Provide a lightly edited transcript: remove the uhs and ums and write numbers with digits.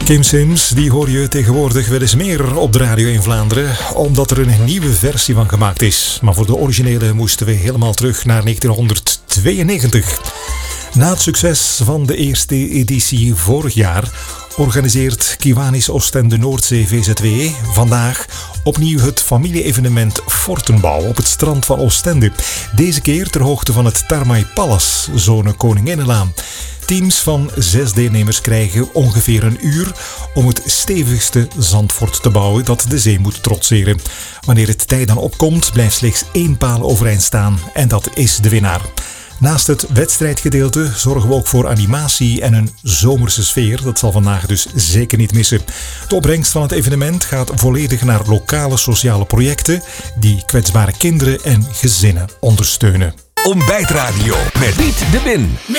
Kim Sims, die hoor je tegenwoordig wel eens meer op de radio in Vlaanderen, omdat er een nieuwe versie van gemaakt is. Maar voor de originele moesten we helemaal terug naar 1992. Na het succes van de eerste editie vorig jaar organiseert Kiwanis Oostende Noordzee VZW vandaag opnieuw het familie-evenement Fortenbouw op het strand van Oostende. Deze keer ter hoogte van het Tarmai Palace, zone Koninginnenlaan. Teams van 6 deelnemers krijgen ongeveer een uur om het stevigste zandfort te bouwen dat de zee moet trotseren. Wanneer het tij dan opkomt, blijft slechts 1 paal overeind staan en dat is de winnaar. Naast het wedstrijdgedeelte zorgen we ook voor animatie en een zomerse sfeer. Dat zal vandaag dus zeker niet missen. De opbrengst van het evenement gaat volledig naar lokale sociale projecten die kwetsbare kinderen en gezinnen ondersteunen. Ontbijtradio met Piet de Win.